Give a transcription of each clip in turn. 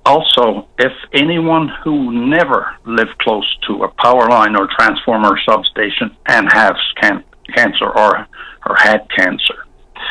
also, if anyone who never lived close to a power line or transformer or substation and has cancer or had cancer,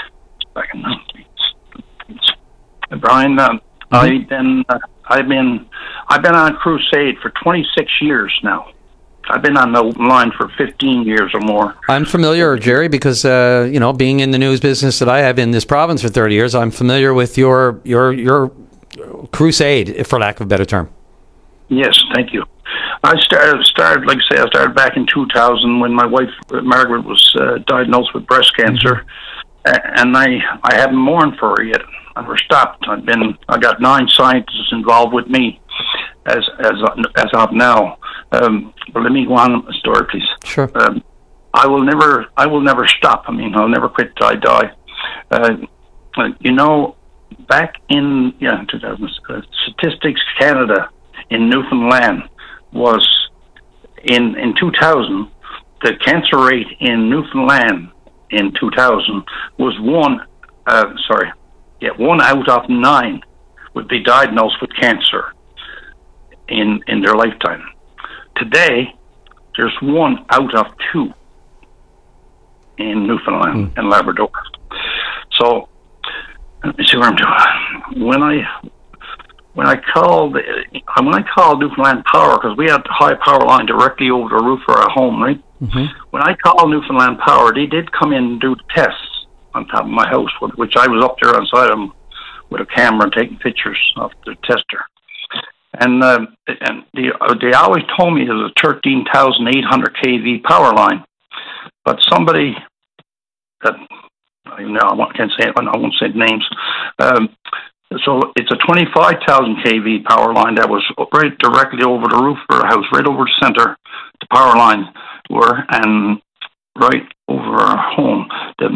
Brian, I've been on a crusade for 26 years now. I've been on the line for 15 years or more. I'm familiar, Jerry, because being in the news business that I have in this province for 30 years, I'm familiar with your crusade, for lack of a better term. Yes, thank you. I started, like I say, I started back in 2000 when my wife Margaret was diagnosed with breast cancer, and I haven't mourned for her yet. I never stopped. I got 9 scientists involved with me as of now. But let me go on with the story, please. Sure. I will never stop. I mean, I'll never quit till I die. Back in 2000, Statistics Canada in Newfoundland was in 2000. The cancer rate in Newfoundland in 2000 was 1 out of 9 would be diagnosed with cancer in their lifetime. Today, there's 1 out of 2 in Newfoundland and Labrador. So, let me see where I'm doing. When I called Newfoundland Power, because we had the high power line directly over the roof of our home, right? Mm-hmm. When I called Newfoundland Power, they did come in and do the tests on top of my house, which I was up there on side of them with a camera taking pictures of the tester. And they always told me it was a 13,800 kV power line, but somebody that I can't say it, I won't say names. So it's a 25,000 kV power line that was right directly over the roof of our house, right over the center. The power lines were, and right over our home.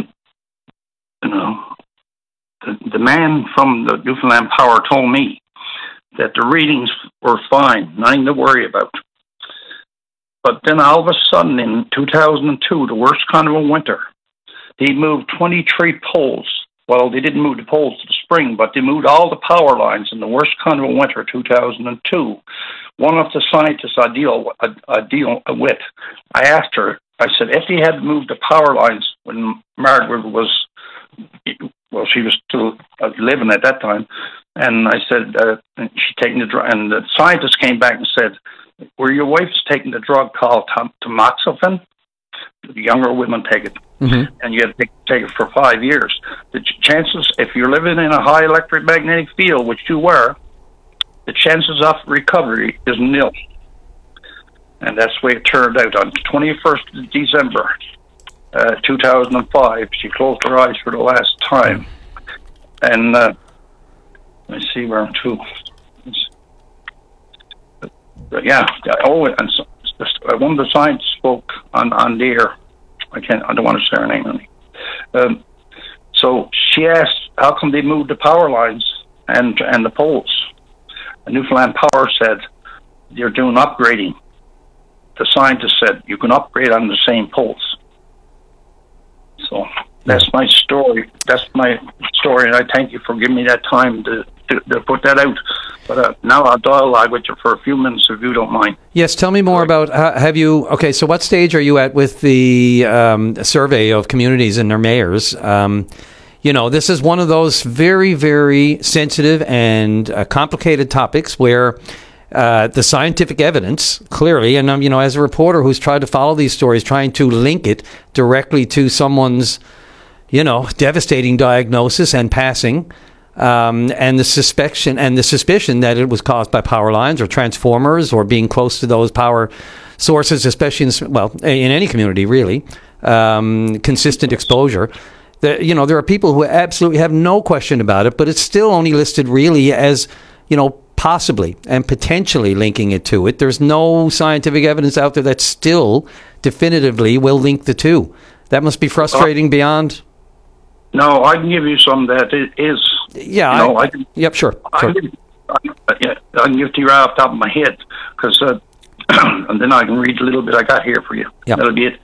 The man from the Newfoundland Power told me that the readings were fine, nothing to worry about. But then all of a sudden in 2002, the worst kind of a winter, they moved 23 poles. Well, they didn't move the poles to the spring, but they moved all the power lines in the worst kind of a winter, 2002. One of the scientists I deal with, I asked her, I said, if they had moved the power lines when Margaret was, she was still living at that time, and I said, she's taking the drug, and the scientist came back and said, were your wife's taking the drug called tamoxifen? The younger women take it, and you have to take it for 5 years. The chances, if you're living in a high electromagnetic field, which you were, the chances of recovery is nil. And that's the way it turned out. On the 21st of December, 2005, she closed her eyes for the last time. And let me see where I'm to. But yeah, and so, one of the scientists spoke on the air. I don't want to say her name. So she asked, how come they moved the power lines and the poles? And Newfoundland Power said, they're doing upgrading. The scientist said, you can upgrade on the same poles. So that's my story. That's my story, and I thank you for giving me that time to put that out. But now I'll dialogue with you for a few minutes if you don't mind. Yes, tell me more about, so what stage are you at with the survey of communities and their mayors? This is one of those very, very sensitive and complicated topics where the scientific evidence, clearly, and as a reporter who's tried to follow these stories, trying to link it directly to someone's, devastating diagnosis and passing, and the suspicion that it was caused by power lines or transformers or being close to those power sources, especially in any community, really, consistent exposure. There are people who absolutely have no question about it, but it's still only listed really as, possibly and potentially linking it to it. There's no scientific evidence out there that still definitively will link the two. That must be frustrating beyond. No, I can give you some that it is. Yeah. Yep, sure. I can give it to you right off the top of my head, because and then I can read a little bit I got here for you. Yep. That'll be it.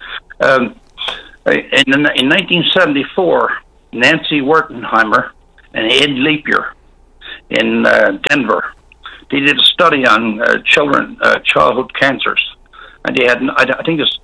In 1974, Nancy Wertenheimer and Ed Leapier in Denver they did a study on childhood cancers, and they had, I think it's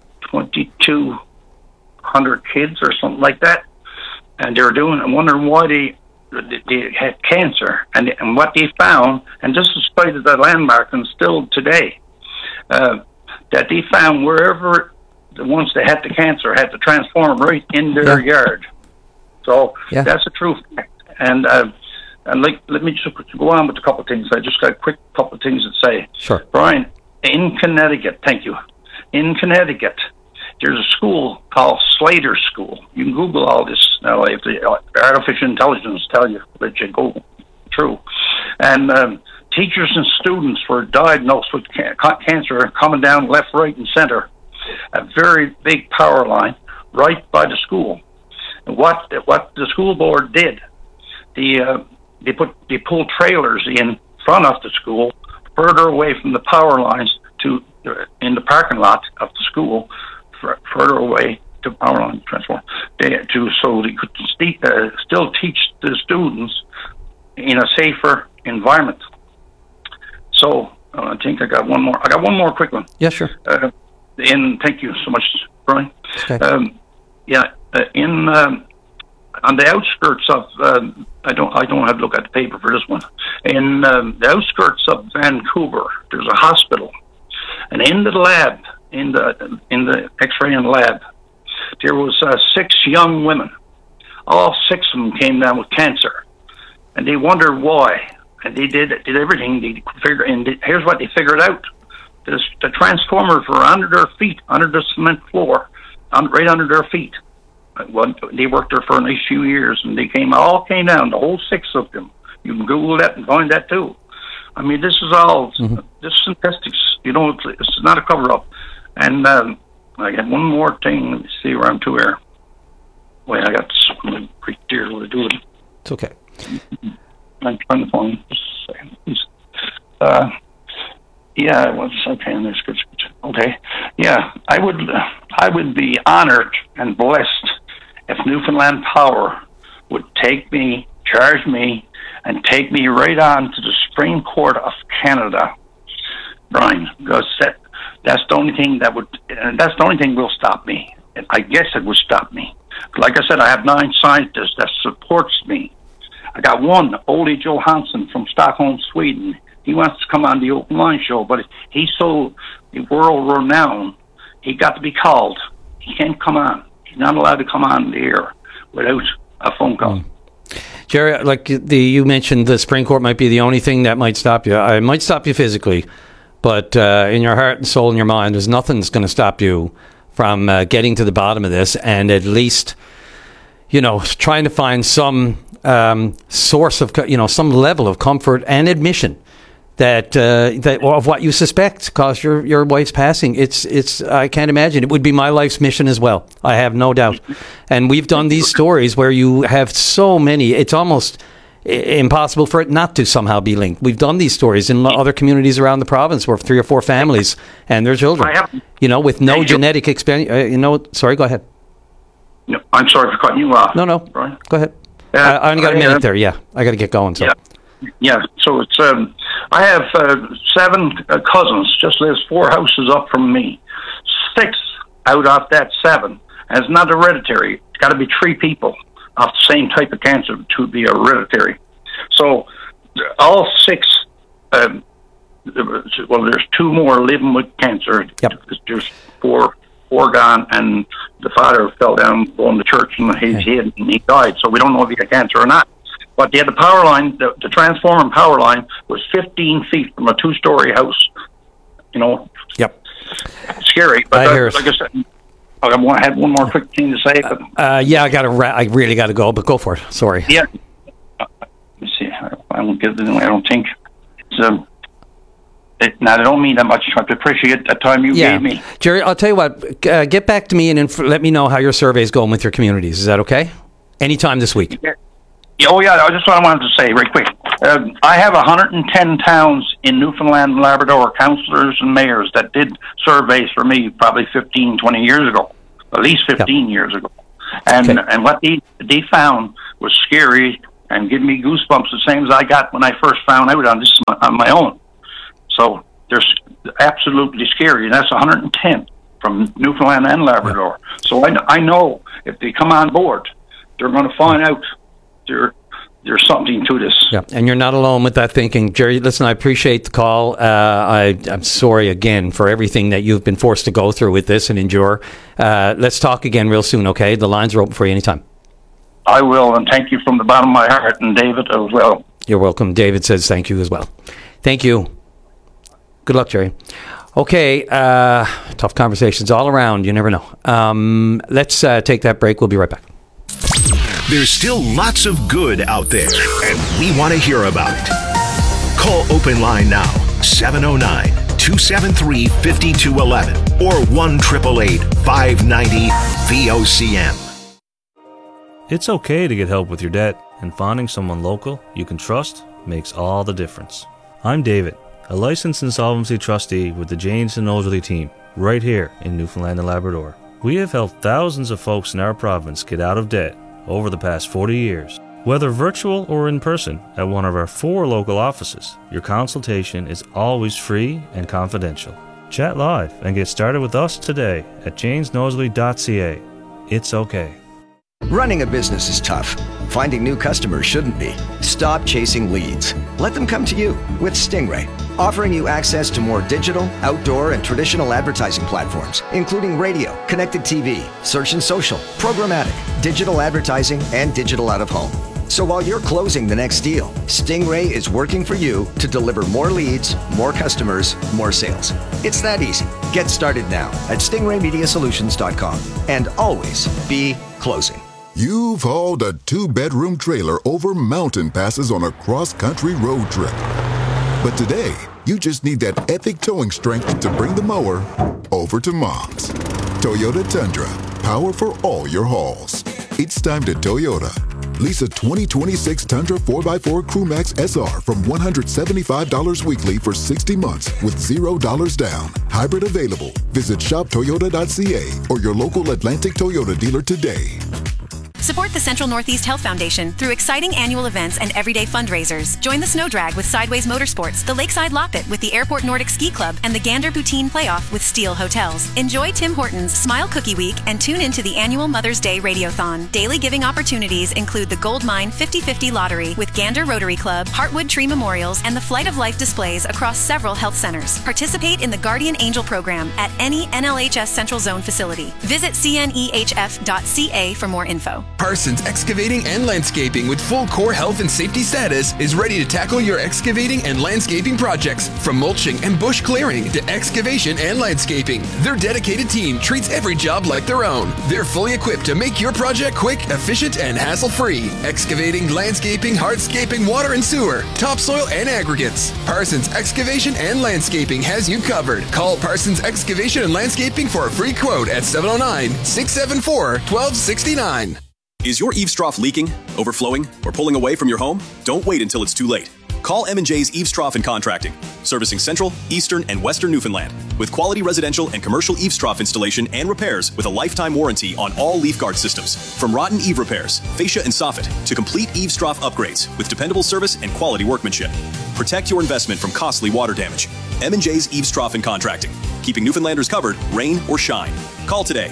2,200 kids or something like that, and they were doing and wondering why they had cancer, and what they found, and this is cited at Landmark and still today, that they found wherever the ones that had the cancer had the transformer right in their yard. So that's a true fact. And let me just go on with a couple of things. I just got a quick couple of things to say. Sure. Brian, in Connecticut, thank you. In Connecticut, there's a school called Slater School. You can Google all this now. If the artificial intelligence tell you that you go through. And teachers and students were diagnosed with cancer coming down left, right, and center. A very big power line right by the school. And what the school board did, they pulled trailers in front of the school, further away from the power lines in the parking lot of the school, further away to power line transform. So they could still teach the students in a safer environment. So I think I got one more. I got one more quick one. Yeah, sure. Thank you so much, Brian. Okay. On the outskirts of I don't have to look at the paper for this one. In the outskirts of Vancouver, there's a hospital, and in the lab, in the X-ray lab, there was 6 young women. All 6 of them came down with cancer, and they wondered why. And they did everything. They figured, and here's what they figured out: the transformers were under their feet, under the cement floor, right under their feet. Well, they worked there for a nice few years, and they all came down, the whole 6 of them. You can Google that and find that too. I mean, this is all this is statistics. It's not a cover up. And I got one more thing. Let me see where I'm to here. Wait, I got something pretty dear to do it. It's okay. I'm trying to find. Just a second, please. Yeah, it was okay. Okay. Yeah, I would be honored and blessed if Newfoundland Power would charge me, and take me right on to the Supreme Court of Canada, Brian, because that's the only thing that's the only thing will stop me. I guess it would stop me. Like I said, I have 9 scientists that supports me. I got one, Ole Johansson from Stockholm, Sweden. He wants to come on the Open Line show, but he's so world-renowned, he got to be called. He can't come on. He's not allowed to come on the air without a phone call. Jerry, like you mentioned, the Supreme Court might be the only thing that might stop you. It might stop you physically, but in your heart and soul and your mind, there's nothing that's going to stop you from getting to the bottom of this, and at least, trying to find some source of, some level of comfort and admission that of what you suspect caused your wife's passing. It's I can't imagine. It would be my life's mission as well. I have no doubt. And we've done these stories where you have so many. It's almost impossible for it not to somehow be linked. We've done these stories in other communities around the province where 3 or 4 families and their children, with no genetic experience. Sorry, go ahead. No, I'm sorry for cutting you off. No, Brian. Go ahead. I only got a minute there. Yeah, I got to get going. So. Yeah. So it's I have 7 cousins. Just lives 4 houses up from me. 6 out of that 7, and it's not hereditary. It's got to be 3 people of the same type of cancer to be hereditary. So all 6. There's 2 more living with cancer. Yep. There's 4 gone, and the father fell down going to church and he died. So we don't know if he had cancer or not. But they had the power line, the transformer power line was 15 feet from a 2-story house. Yep. Scary. But like I said, I had one more quick thing to say. I really got to go, but go for it. Sorry. Yeah. Let me see. I won't get it anyway. I don't think it's now, I don't mean that much. I appreciate the time you gave me. Jerry, I'll tell you what. Get back to me and let me know how your survey's going with your communities. Is that okay? Anytime this week. Yeah. Oh, yeah. That's what I wanted to say right quick. I have 110 towns in Newfoundland and Labrador, councillors and mayors that did surveys for me probably 15, 20 years ago, at least 15 years ago. And what they found was scary and gave me goosebumps, the same as I got when I first found out on this on my own. So they're absolutely scary, and that's 110 from Newfoundland and Labrador. Yeah. So I know if they come on board, they're going to find out there's something to this. Yeah, and you're not alone with that thinking. Jerry, listen, I appreciate the call. I'm sorry again for everything that you've been forced to go through with this and endure. Let's talk again real soon, okay? The lines are open for you anytime. I will, and thank you from the bottom of my heart, and David as well. You're welcome. David says thank you as well. Thank you. Good luck, Jerry. Okay, tough conversations all around. You never know. Let's take that break. We'll be right back. There's still lots of good out there, and we want to hear about it. Call Open Line now, 709-273-5211 or 1-888-590-VOCM. It's okay to get help with your debt, and finding someone local you can trust makes all the difference. I'm David, a licensed insolvency trustee with the Janes and Noseworthy team, right here in Newfoundland and Labrador. We have helped thousands of folks in our province get out of debt over the past 40 years. Whether virtual or in person at one of our 4 local offices, your consultation is always free and confidential. Chat live and get started with us today at janesnoseworthy.ca. It's okay. Running a business is tough. Finding new customers shouldn't be. Stop chasing leads. Let them come to you with Stingray, offering you access to more digital, outdoor, and traditional advertising platforms, including radio, connected TV, search and social, programmatic, digital advertising, and digital out-of-home. So while you're closing the next deal, Stingray is working for you to deliver more leads, more customers, more sales. It's that easy. Get started now at stingraymediasolutions.com and always be closing. You've hauled a 2-bedroom trailer over mountain passes on a cross-country road trip. But today, you just need that epic towing strength to bring the mower over to Mom's. Toyota Tundra, power for all your hauls. It's time to Toyota. Lease a 2026 Tundra 4x4 Crewmax SR from $175 weekly for 60 months with $0 down. Hybrid available. Visit shoptoyota.ca or your local Atlantic Toyota dealer today. Support the Central Northeast Health Foundation through exciting annual events and everyday fundraisers. Join the Snow Drag with Sideways Motorsports, the Lakeside Loppet with the Airport Nordic Ski Club, and the Gander Poutine Playoff with Steel Hotels. Enjoy Tim Hortons Smile Cookie Week and tune into the annual Mother's Day Radiothon. Daily giving opportunities include the Gold Mine 50/50 Lottery with Gander Rotary Club, Heartwood Tree Memorials, and the Flight of Life displays across several health centers. Participate in the Guardian Angel program at any NLHS Central Zone facility. Visit cnehf.ca for more info. Parsons Excavating and Landscaping with full core health and safety status is ready to tackle your excavating and landscaping projects. From mulching and bush clearing to excavation and landscaping, their dedicated team treats every job like their own. They're fully equipped to make your project quick, efficient, and hassle-free. Excavating, landscaping, hardscaping, water and sewer, topsoil and aggregates. Parsons Excavation and Landscaping has you covered. Call Parsons Excavation and Landscaping for a free quote at 709-674-1269. Is your eaves trough leaking, overflowing, or pulling away from your home? Don't wait until it's too late. Call M&J's Eaves Trough and Contracting, servicing Central, Eastern, and Western Newfoundland, with quality residential and commercial eaves trough installation and repairs with a lifetime warranty on all leaf guard systems. From rotten eave repairs, fascia and soffit, to complete eaves trough upgrades with dependable service and quality workmanship. Protect your investment from costly water damage. M&J's Eaves Trough and Contracting, keeping Newfoundlanders covered, rain or shine. Call today,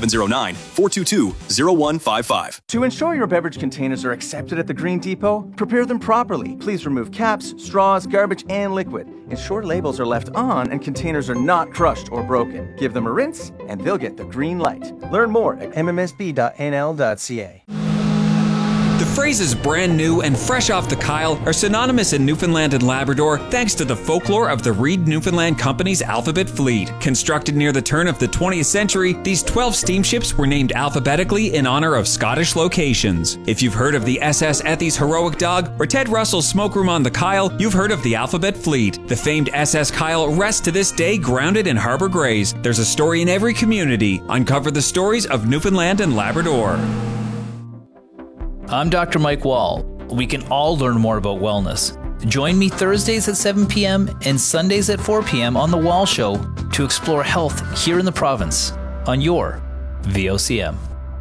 709-422-0155. To ensure your beverage containers are accepted at the Green Depot, prepare them properly. Please remove caps, straws, garbage, and liquid. Ensure labels are left on and containers are not crushed or broken. Give them a rinse, and they'll get the green light. Learn more at mmsb.nl.ca. The phrases brand new and fresh off the Kyle are synonymous in Newfoundland and Labrador thanks to the folklore of the Reed Newfoundland Company's Alphabet Fleet. Constructed near the turn of the 20th century, these 12 steamships were named alphabetically in honor of Scottish locations. If you've heard of the SS Ethy's Heroic Dog or Ted Russell's Smoke Room on the Kyle, you've heard of the Alphabet Fleet. The famed SS Kyle rests to this day grounded in Harbour Grays. There's a story in every community. Uncover the stories of Newfoundland and Labrador. I'm Dr. Mike Wall. We can all learn more about wellness. Join me Thursdays at 7 p.m. and Sundays at 4 p.m. on The Wall Show to explore health here in the province on your VOCM.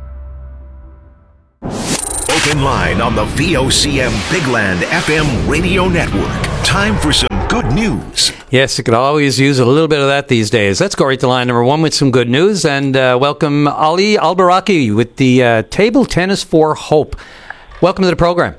Open Line on the VOCM Bigland FM radio network. Time for some good news. Yes, you could always use a little bit of that these days. Let's go right to line number 1 with some good news and welcome Ali Albaraki with the Table Tennis for Hope. Welcome to the program.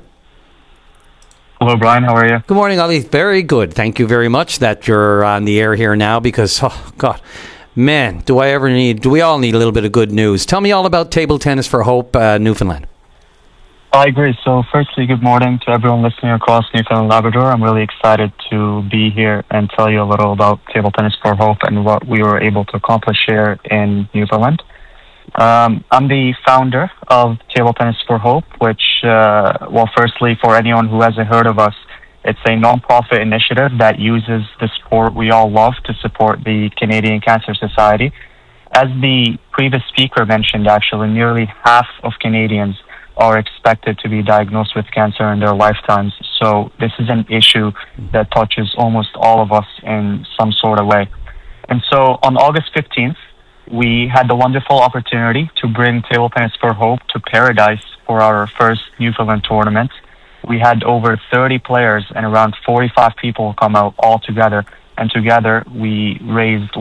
Hello, Brian. How are you? Good morning, Ali. Very good. Thank you very much that you're on the air here now because, oh, God, man, do we all need a little bit of good news. Tell me all about Table Tennis for Hope, Newfoundland. I agree. So firstly, good morning to everyone listening across Newfoundland and Labrador. I'm really excited to be here and tell you a little about Table Tennis for Hope and what we were able to accomplish here in Newfoundland. I'm the founder of Table Tennis for Hope, which, firstly, for anyone who hasn't heard of us, it's a non-profit initiative that uses the sport we all love to support the Canadian Cancer Society. As the previous speaker mentioned, actually, nearly half of Canadians are expected to be diagnosed with cancer in their lifetimes. So this is an issue that touches almost all of us in some sort of way. And so on August 15th, we had the wonderful opportunity to bring Table Tennis for Hope to Paradise for our first Newfoundland tournament. We had over 30 players and around 45 people come out all together. And together we raised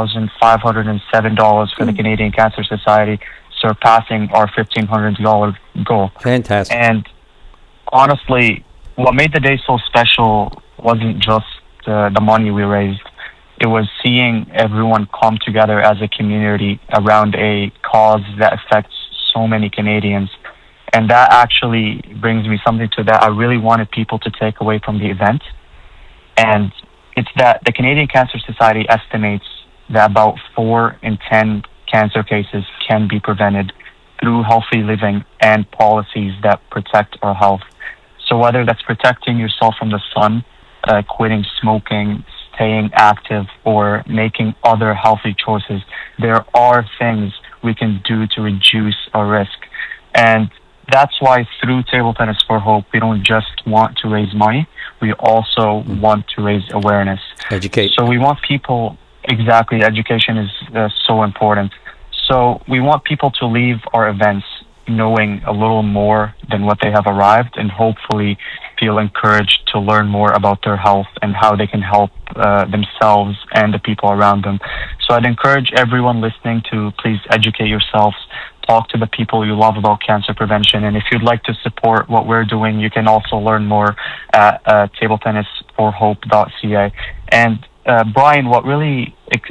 $1,507 for the Canadian Cancer Society, surpassing our $1,500 goal. Fantastic. And honestly, what made the day so special wasn't just the money we raised. It was seeing everyone come together as a community around a cause that affects so many Canadians. And that actually brings me something to that I really wanted people to take away from the event. And it's that the Canadian Cancer Society estimates that about 4 in 10 cancer cases can be prevented through healthy living and policies that protect our health. So whether that's protecting yourself from the sun, quitting smoking, staying active, or making other healthy choices, there are things we can do to reduce our risk. And that's why through Table Tennis for Hope, we don't just want to raise money, we also want to raise awareness. Educate. So we want people, exactly, education is so important. So we want people to leave our events knowing a little more than what they have arrived and hopefully feel encouraged to learn more about their health and how they can help themselves and the people around them. So I'd encourage everyone listening to please educate yourselves, talk to the people you love about cancer prevention, and if you'd like to support what we're doing, you can also learn more at tabletennisforhope.ca. And Brian, what we're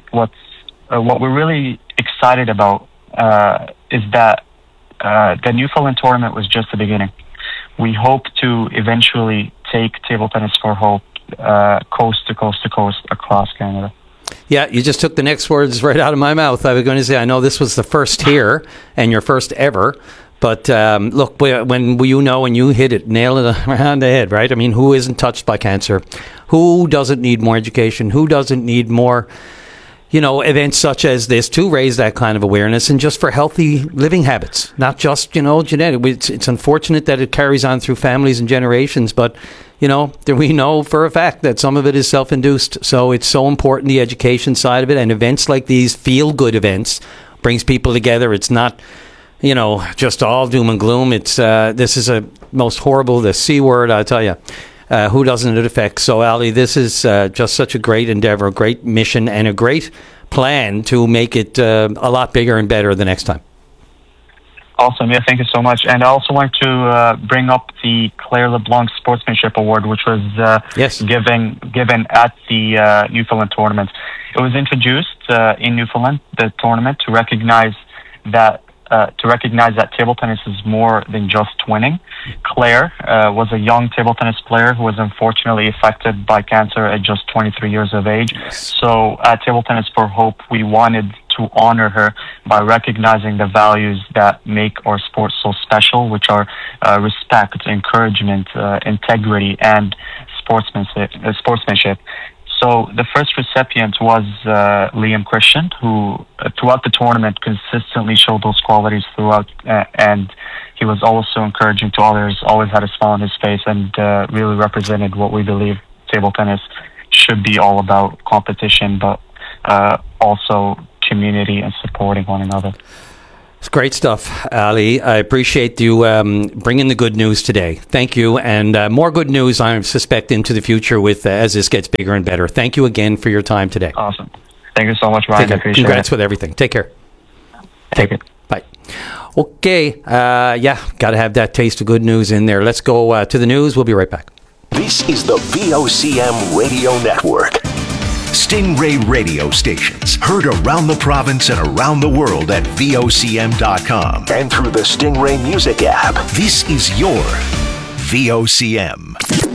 really excited about is that the Newfoundland tournament was just the beginning. We hope to eventually take Table Tennis for Hope coast to coast to coast across Canada. Yeah, you just took the next words right out of my mouth. I was going to say, I know this was the first here and your first ever, but look, when you hit it, nail it around the head, right? I mean, who isn't touched by cancer? Who doesn't need more education? Who doesn't need more, events such as this to raise that kind of awareness and just for healthy living habits, not just, genetic. It's unfortunate that it carries on through families and generations, but, we know for a fact that some of it is self-induced. So it's so important, the education side of it, and events like these, feel-good events, brings people together. It's not, just all doom and gloom. It's this is a most horrible, the C word, I tell you. Who doesn't it affect? So, Ali, this is just such a great endeavor, a great mission, and a great plan to make it a lot bigger and better the next time. Awesome. Yeah, thank you so much. And I also want to bring up the Claire LeBlanc Sportsmanship Award, which was given at the Newfoundland tournament. It was introduced in Newfoundland, the tournament, to recognize that table tennis is more than just winning. Claire was a young table tennis player who was unfortunately affected by cancer at just 23 years of age. So at Table Tennis for Hope, we wanted to honor her by recognizing the values that make our sport so special, which are respect, encouragement, integrity, and sportsmanship. So the first recipient was Liam Christian, who throughout the tournament consistently showed those qualities throughout, and he was always so encouraging to others, always had a smile on his face, and really represented what we believe table tennis should be all about: competition, but also community and supporting one another. It's great stuff, Ali. I appreciate you bringing the good news today. Thank you. And more good news, I suspect, into the future with as this gets bigger and better. Thank you again for your time today. Awesome. Thank you so much, Ryan. I appreciate Congrats it. with everything. Take care. Take it. Bye. Okay. Got to have that taste of good news in there. Let's go to the news. We'll be right back. This is the VOCM Radio Network. Stingray radio stations heard around the province and around the world at VOCM.com and through the Stingray Music app. This is your VOCM.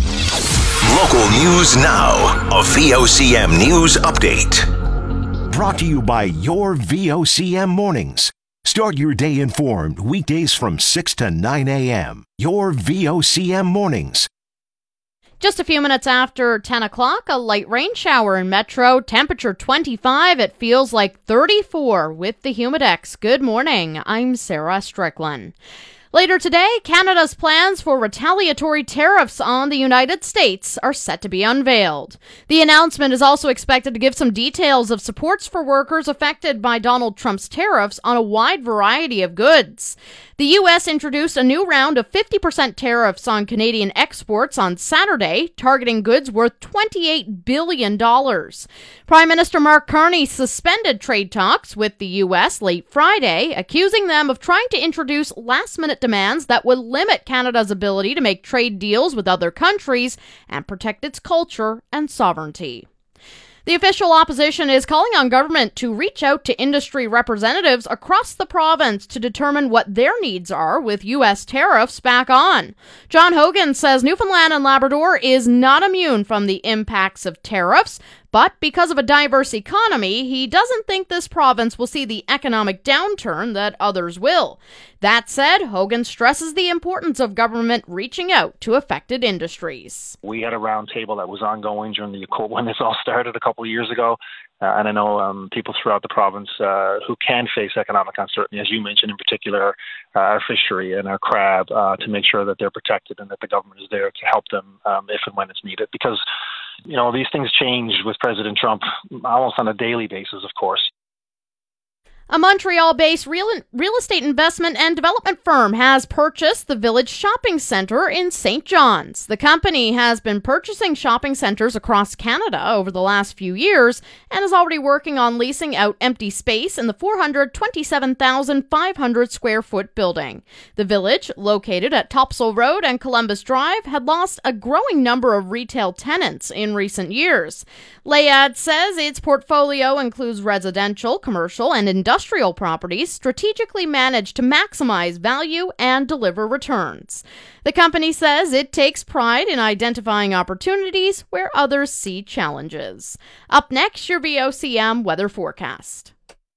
Local news now. A VOCM news update. Brought to you by your VOCM mornings. Start your day informed weekdays from 6 to 9 a.m. Your VOCM mornings. Just a few minutes after 10 o'clock, a light rain shower in Metro. Temperature 25. It feels like 34 with the Humidex. Good morning. I'm Sarah Strickland. Later today, Canada's plans for retaliatory tariffs on the United States are set to be unveiled. The announcement is also expected to give some details of supports for workers affected by Donald Trump's tariffs on a wide variety of goods. The U.S. introduced a new round of 50% tariffs on Canadian exports on Saturday, targeting goods worth $28 billion. Prime Minister Mark Carney suspended trade talks with the U.S. late Friday, accusing them of trying to introduce last-minute demands that would limit Canada's ability to make trade deals with other countries and protect its culture and sovereignty. The official opposition is calling on government to reach out to industry representatives across the province to determine what their needs are with U.S. tariffs back on. John Hogan says Newfoundland and Labrador is not immune from the impacts of tariffs, but because of a diverse economy, he doesn't think this province will see the economic downturn that others will. That said, Hogan stresses the importance of government reaching out to affected industries. We had a roundtable that was ongoing during when this all started a couple of years ago. And I know people throughout the province who can face economic uncertainty, as you mentioned in particular, our fishery and our crab, to make sure that they're protected and that the government is there to help them if and when it's needed. Because, you know, these things change with President Trump almost on a daily basis, of course. A Montreal-based real estate investment and development firm has purchased the Village Shopping Centre in St. John's. The company has been purchasing shopping centres across Canada over the last few years and is already working on leasing out empty space in the 427,500 square foot building. The Village, located at Topsail Road and Columbus Drive, had lost a growing number of retail tenants in recent years. Layad says its portfolio includes residential, commercial, and industrial properties strategically managed to maximize value and deliver returns. The company says it takes pride in identifying opportunities where others see challenges. Up next, your VOCM weather forecast.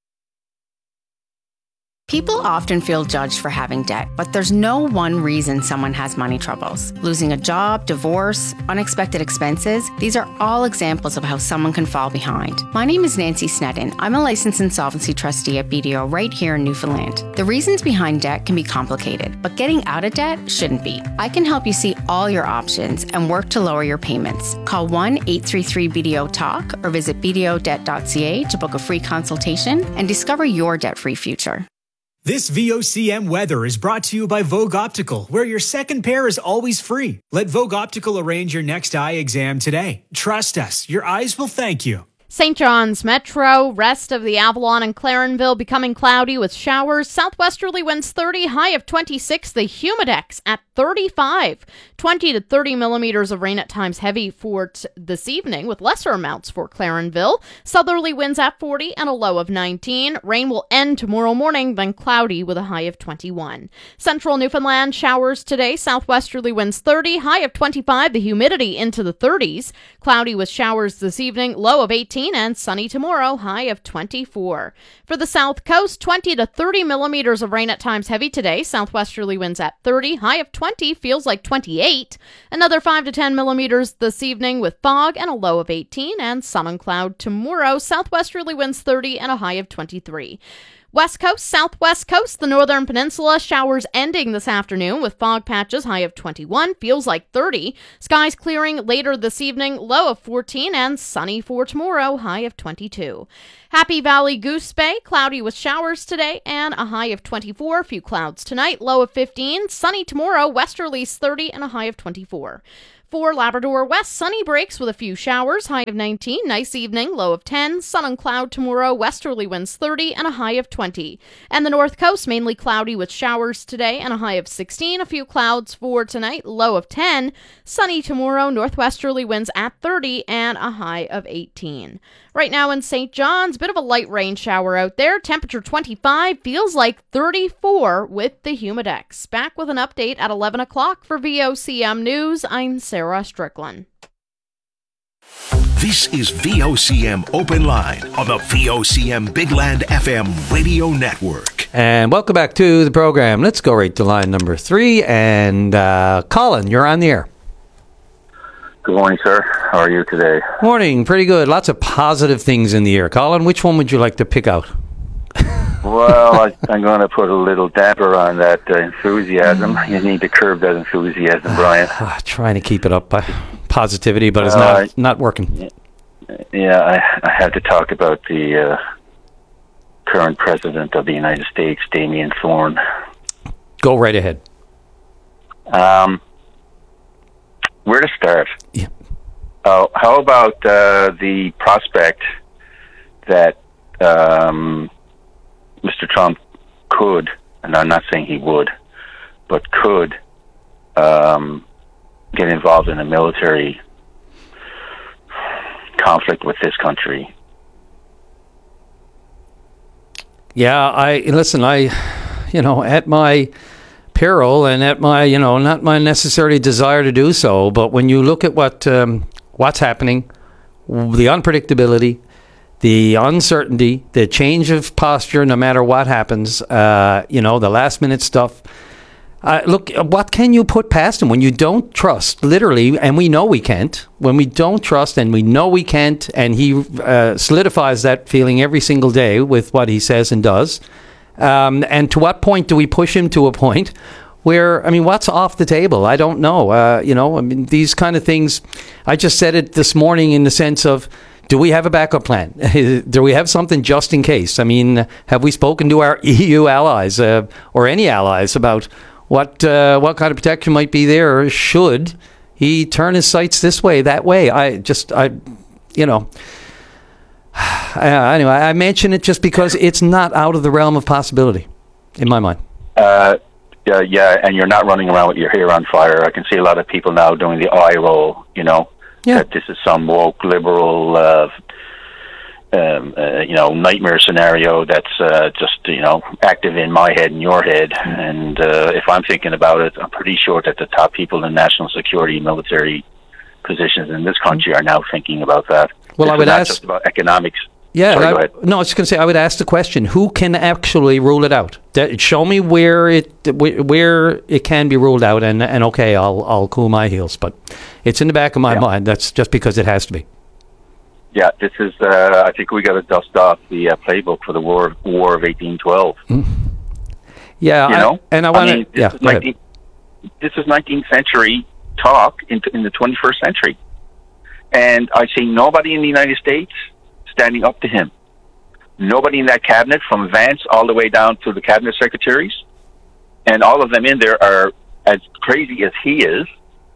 People often feel judged for having debt, but there's no one reason someone has money troubles. Losing a job, divorce, unexpected expenses, these are all examples of how someone can fall behind. My name is Nancy Sneddon. I'm a licensed insolvency trustee at BDO right here in Newfoundland. The reasons behind debt can be complicated, but getting out of debt shouldn't be. I can help you see all your options and work to lower your payments. Call 1-833-BDO-TALK or visit bdodebt.ca to book a free consultation and discover your debt-free future. This VOCM weather is brought to you by Vogue Optical, where your second pair is always free. Let Vogue Optical arrange your next eye exam today. Trust us, your eyes will thank you. St. John's Metro, rest of the Avalon and Clarenville becoming cloudy with showers. Southwesterly winds 30, high of 26. The Humidex at 35. 20 to 30 millimeters of rain at times heavy for this evening with lesser amounts for Clarenville. Southerly winds at 40 and a low of 19. Rain will end tomorrow morning, then cloudy with a high of 21. Central Newfoundland showers today. Southwesterly winds 30, high of 25. The humidity into the 30s. Cloudy with showers this evening, low of 18. And sunny tomorrow, high of 24. For the South Coast, 20 to 30 millimeters of rain at times heavy today. Southwesterly winds at 30, high of 20, feels like 28. Another 5 to 10 millimeters this evening with fog and a low of 18. And sun and cloud tomorrow. Southwesterly winds 30 and a high of 23. West Coast, Southwest Coast, the Northern Peninsula, showers ending this afternoon with fog patches, high of 21, feels like 30. Skies clearing later this evening, low of 14, and sunny for tomorrow, high of 22. Happy Valley, Goose Bay, cloudy with showers today, and a high of 24, few clouds tonight, low of 15, sunny tomorrow, westerlies 30, and a high of 24. For Labrador West, sunny breaks with a few showers, high of 19, nice evening, low of 10, sun and cloud tomorrow, westerly winds 30, and a high of 20. And the North Coast, mainly cloudy with showers today, and a high of 16, a few clouds for tonight, low of 10, sunny tomorrow, northwesterly winds at 30, and a high of 18. Right now in St. John's, bit of a light rain shower out there, temperature 25, feels like 34 with the Humidex. Back with an update at 11 o'clock for VOCM News, I'm Sarah Strickland. This is VOCM Open Line on the VOCM Big Land FM radio network. And welcome back to the program. Let's go right to line number 3. And Colin, you're on the air. Good morning, sir. How are you today? Morning. Pretty good. Lots of positive things in the air. Colin, which one would you like to pick out? Well, I'm going to put a little damper on that enthusiasm. You need to curb that enthusiasm, Brian. Trying to keep it up by positivity, but it's not working. Yeah, I have to talk about the current president of the United States, Damien Thorne. Go right ahead. Where to start? Yeah. How about the prospect that Mr. Trump could, and I'm not saying he would, but could get involved in a military conflict with this country? Yeah, at my peril and at my, not my necessary desire to do so, but when you look at what's happening, the unpredictability, the uncertainty, the change of posture, no matter what happens, the last minute stuff. Look, what can you put past him when you don't trust, literally, and we know we can't, when we don't trust and we know we can't, and he solidifies that feeling every single day with what he says and does. And to what point do we push him to a point where, what's off the table? I don't know. These kind of things, I just said it this morning in the sense of, do we have a backup plan? Do we have something just in case? Have we spoken to our EU allies or any allies about what kind of protection might be there should he turn his sights this way, that way? Anyway, I mention it just because it's not out of the realm of possibility, in my mind. Yeah, and you're not running around with your hair on fire. I can see a lot of people now doing the eye roll, that this is some woke liberal, nightmare scenario that's just, active in my head and your head. And if I'm thinking about it, I'm pretty sure that the top people in national security military positions in this country are now thinking about that. Well, I would ask just about economics. Yeah, Sorry, go ahead. No, I was just going to say I would ask the question: who can actually rule it out? Show me where it can be ruled out, and okay, I'll cool my heels. But it's in the back of my mind. That's just because it has to be. Yeah, this is. I think we got to dust off the playbook for the War of 1812. Yeah, I want to. Yeah, this is 19th century talk in the 21st century. And I see nobody in the United States standing up to him. Nobody in that cabinet, from Vance all the way down to the cabinet secretaries. And all of them in there are as crazy as he is.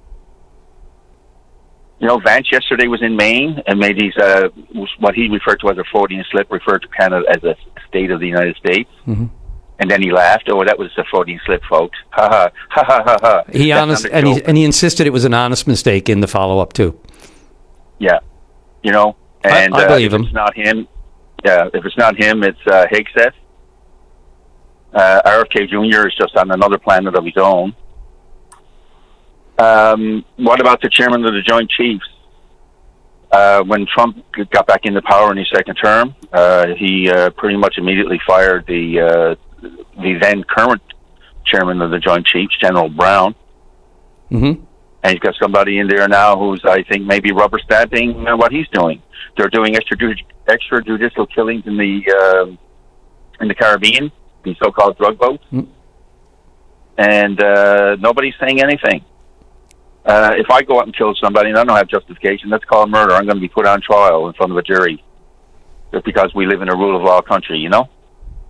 Vance yesterday was in Maine and made these, what he referred to as a Freudian slip, referred to Canada as a state of the United States. Mm-hmm. And then he laughed. Oh, that was a Freudian slip, folks. Ha ha ha ha ha ha. He insisted it was an honest mistake in the follow-up too. Yeah, and I believe him. If it's not him, if it's not him, it's Hegseth. RFK Jr. is just on another planet of his own. What about the chairman of the Joint Chiefs? When Trump got back into power in his second term, he pretty much immediately fired the then current chairman of the Joint Chiefs, General Brown. Mm-hmm. And he's got somebody in there now who's, I think, maybe rubber stamping what he's doing. They're doing extrajudicial killings in the in the Caribbean, these so-called drug boats, and nobody's saying anything. If I go out and kill somebody and I don't have justification, that's called murder. I'm going to be put on trial in front of a jury just because we live in a rule of law country, you know?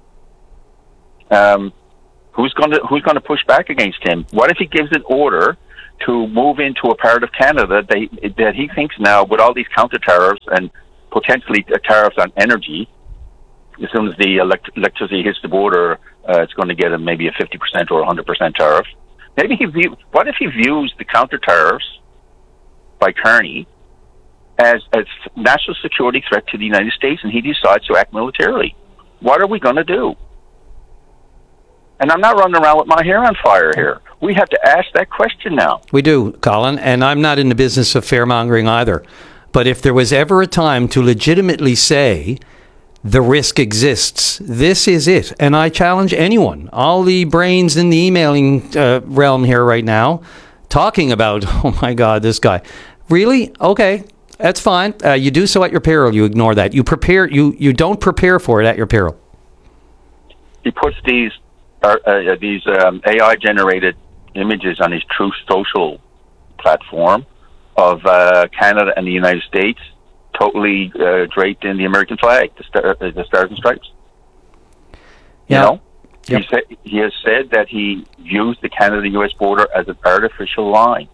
Who's going to push back against him? What if he gives an order to move into a part of Canada that he thinks now, with all these counter tariffs and potentially tariffs on energy, as soon as the electricity hits the border, it's going to get maybe a 50% or 100% tariff. What if he views the counter tariffs by Kearney as a national security threat to the United States, and he decides to act militarily? What are we going to do? And I'm not running around with my hair on fire here. We have to ask that question now. We do, Colin, and I'm not in the business of fear-mongering either. But if there was ever a time to legitimately say the risk exists, this is it. And I challenge anyone, all the brains in the emailing realm here right now, talking about, oh my God, this guy. Really? Okay, that's fine. You do so at your peril. You ignore that. You don't prepare for it at your peril. He puts these AI-generated images on his Truth Social platform of Canada and the United States, totally draped in the American flag, the Stars and Stripes. You know, he has said that he views the Canada-U.S. border as an artificial line.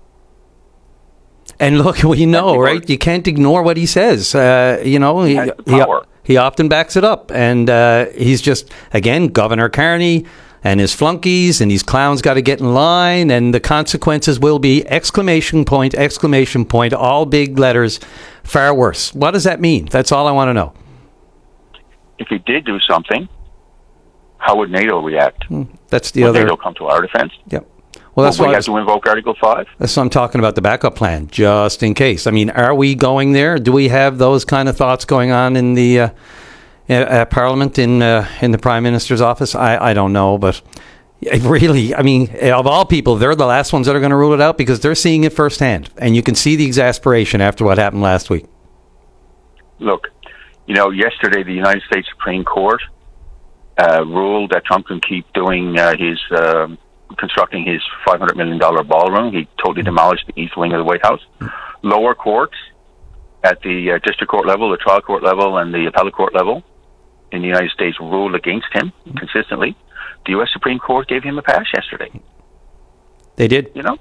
And look, we know, right? You can't ignore what he says. You know, he often backs it up, and he's just, again, Governor Carney and his flunkies and these clowns got to get in line, and the consequences will be exclamation point, all big letters, far worse. What does that mean? That's all I want to know. If he did do something, how would NATO react? That's the would other. NATO come to our defense? Yep. Well, that's we have to invoke Article 5. That's what I'm talking about, the backup plan, just in case. I mean, are we going there? Do we have those kind of thoughts going on in the Parliament, in the Prime Minister's office? I don't know, but really, I mean, of all people, they're the last ones that are going to rule it out because they're seeing it firsthand, and you can see the exasperation after what happened last week. Look, you know, yesterday the United States Supreme Court ruled that Trump can keep doing constructing his $500 million ballroom. He totally demolished the east wing of the White House. Lower courts at the district court level, the trial court level, and the appellate court level in the United States ruled against him consistently. The U.S. Supreme Court gave him a pass yesterday. They did. You know?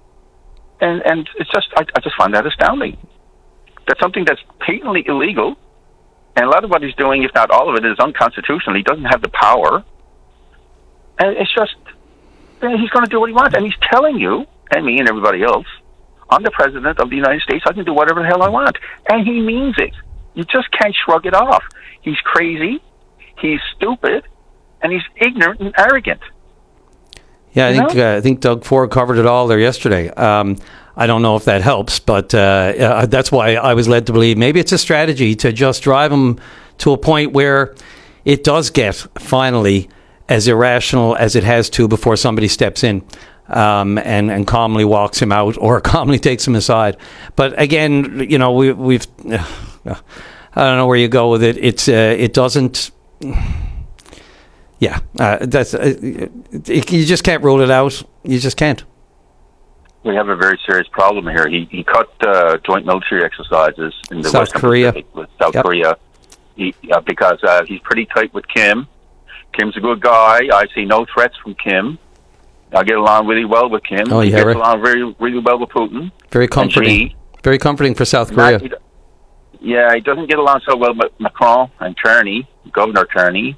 And it's just, I just find that astounding. That's something that's patently illegal, and a lot of what he's doing, if not all of it, is unconstitutional. He doesn't have the power. And it's just, he's going to do what he wants. And he's telling you, and me and everybody else, I'm the president of the United States. I can do whatever the hell I want. And he means it. You just can't shrug it off. He's crazy, he's stupid, and he's ignorant and arrogant. Yeah, I think Doug Ford covered it all there yesterday. I don't know if that helps, but that's why I was led to believe maybe it's a strategy to just drive him to a point where it does get finally as irrational as it has to before somebody steps in and calmly walks him out or calmly takes him aside. But again, you know, we've I don't know where you go with it. It doesn't. Yeah, that's you just can't rule it out. You just can't. We have a very serious problem here. He cut joint military exercises in the South Western Korea. Pacific with South Korea because he's pretty tight with Kim. Kim's a good guy. I see no threats from Kim. I get along really well with Kim. Oh, he yeah, gets along really well with Putin. Very comforting. Very comforting for South Korea. He doesn't get along so well with Macron and Kearney, Governor Kearney.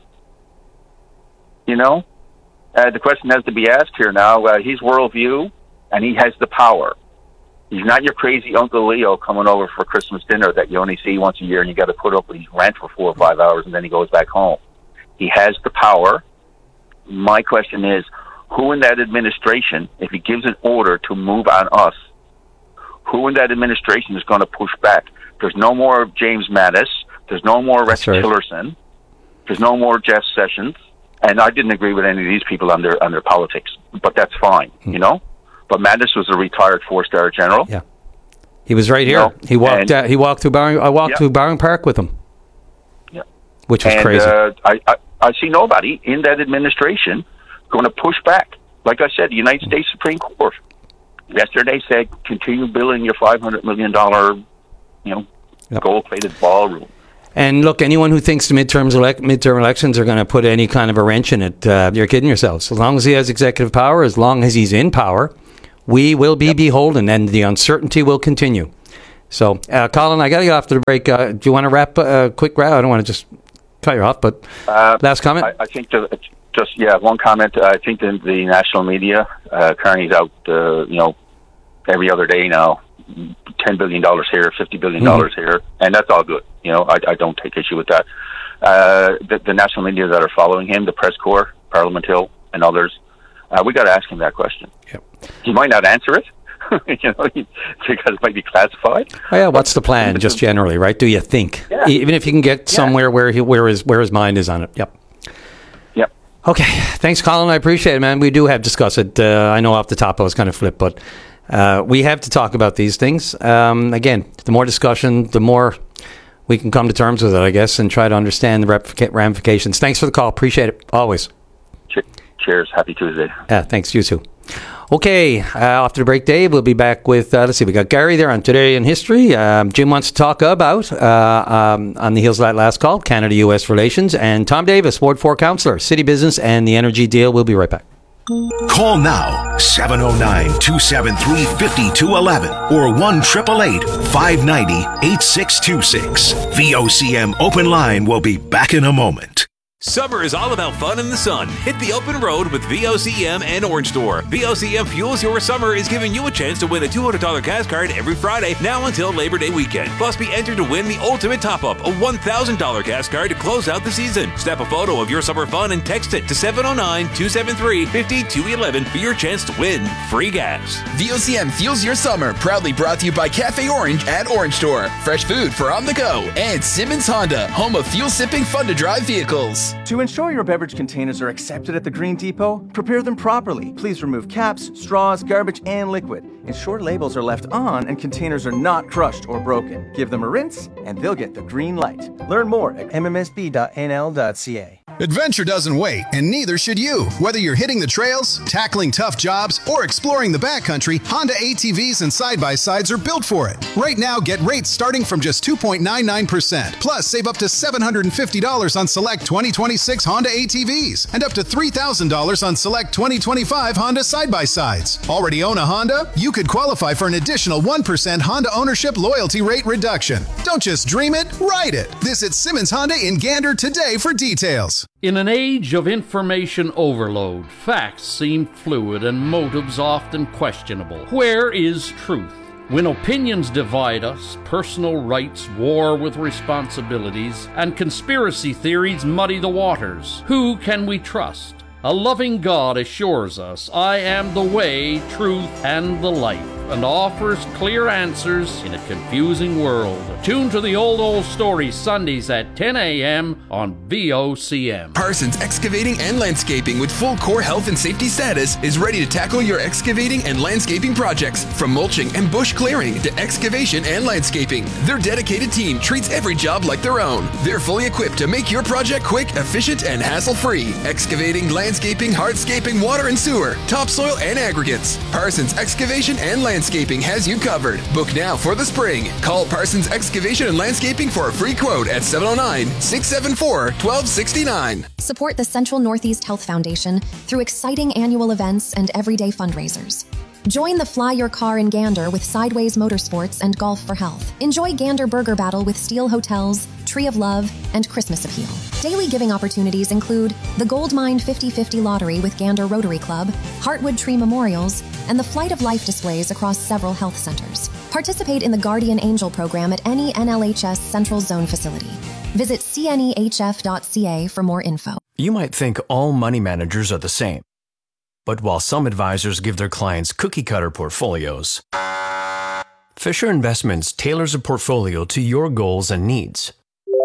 You know, the question has to be asked here now. He's worldview, and he has the power. He's not your crazy Uncle Leo coming over for Christmas dinner that you only see once a year, and you got to put up with his rent for 4 or 5 hours, and then he goes back home. He has the power. My question is, who in that administration, if he gives an order to move on us, who in that administration is going to push back? There's no more James Mattis. There's no more Rex Tillerson. There's no more Jeff Sessions. And I didn't agree with any of these people on their politics, but that's fine, you know. But Mattis was a retired 4-star general. Yeah, he was right here. You know? He walked through Barring. I walked through Barring Park with him. Yeah, which was crazy. I I see nobody in that administration going to push back. Like I said, the United States Supreme Court yesterday said, continue building your $500 million, gold-plated ballroom. And look, anyone who thinks the midterm elections are going to put any kind of a wrench in it, you're kidding yourselves. As long as he has executive power, as long as he's in power, we will be beholden, and the uncertainty will continue. So, Colin, I got to get off to the break. Do you want to wrap a quick wrap? I don't want to just cut you off, but last comment? I think one comment. I think the national media, Carney's out, every other day now, $10 billion here, $50 billion here, and that's all good. I don't take issue with that. The national media that are following him, the press corps, Parliament Hill, and others, we got to ask him that question. Yep. He might not answer it, because it might be classified. Oh, yeah, what's the plan, just generally, right? Do you think? Yeah. Even if you can get somewhere where his mind is on it. Yep. Okay, thanks, Colin. I appreciate it, man. We do have to discuss it. I know off the top I was kind of flipped, but we have to talk about these things. Again, the more discussion, the more we can come to terms with it, I guess, and try to understand the ramifications. Thanks for the call. Appreciate it, always. Cheers. Happy Tuesday. Thanks, you too. Okay, after the break, Dave, we'll be back with, let's see, we got Gary there on Today in History. Jim wants to talk about, on the heels of that last call, Canada-U.S. relations. And Tom Davis, Ward 4 Councillor, City Business and the Energy Deal. We'll be right back. Call now, 709-273-5211 or 1-888-590-8626. VOCM Open Line will be back in a moment. Summer is all about fun in the sun. Hit the open road with VOCM and Orange Store. VOCM Fuels Your Summer is giving you a chance to win a $200 gas card every Friday now until Labor Day weekend. Plus, be entered to win the ultimate top-up, a $1,000 gas card to close out the season. Snap a photo of your summer fun and text it to 709-273-5211 for your chance to win free gas. VOCM Fuels Your Summer, proudly brought to you by Cafe Orange at Orange Store. Fresh food for on the go. And Simmons Honda, home of fuel-sipping, fun-to-drive vehicles. To ensure your beverage containers are accepted at the Green Depot, prepare them properly. Please remove caps, straws, garbage, and liquid. Ensure labels are left on and containers are not crushed or broken. Give them a rinse, and they'll get the green light. Learn more at mmsb.nl.ca. Adventure doesn't wait, and neither should you. Whether you're hitting the trails, tackling tough jobs, or exploring the backcountry, Honda ATVs and side-by-sides are built for it. Right now, get rates starting from just 2.99%. Plus, save up to $750 on select 2026 Honda ATVs and up to $3,000 on select 2025 Honda side-by-sides. Already own a Honda? You could qualify for an additional 1% Honda ownership loyalty rate reduction. Don't just dream it, ride it. Visit Simmons Honda in Gander today for details. In an age of information overload, facts seem fluid and motives often questionable. Where is truth? When opinions divide us, personal rights war with responsibilities, and conspiracy theories muddy the waters, who can we trust? A loving God assures us, I am the way, truth, and the life, and offers clear answers in a confusing world. Tune to the Old Story Sundays at 10 a.m. on VOCM. Parsons Excavating and Landscaping with full core health and safety status is ready to tackle your excavating and landscaping projects. From mulching and bush clearing to excavation and landscaping, their dedicated team treats every job like their own. They're fully equipped to make your project quick, efficient, and hassle-free. Excavating, landscaping, hardscaping, water and sewer, topsoil, and aggregates. Parsons Excavation and Landscaping has you covered. Book now for the spring. Call Parsons Excavation and Landscaping for a free quote at 709-674-1269. Support the Central Northeast Health Foundation through exciting annual events and everyday fundraisers. Join the Fly Your Car in Gander with Sideways Motorsports and Golf for Health. Enjoy Gander Burger Battle with Steel Hotels, Tree of Love, and Christmas Appeal. Daily giving opportunities include the Goldmine 50/50 Lottery with Gander Rotary Club, Heartwood Tree Memorials, and the Flight of Life displays across several health centers. Participate in the Guardian Angel program at any NLHS Central Zone facility. Visit cnehf.ca for more info. You might think all money managers are the same. But while some advisors give their clients cookie-cutter portfolios, Fisher Investments tailors a portfolio to your goals and needs.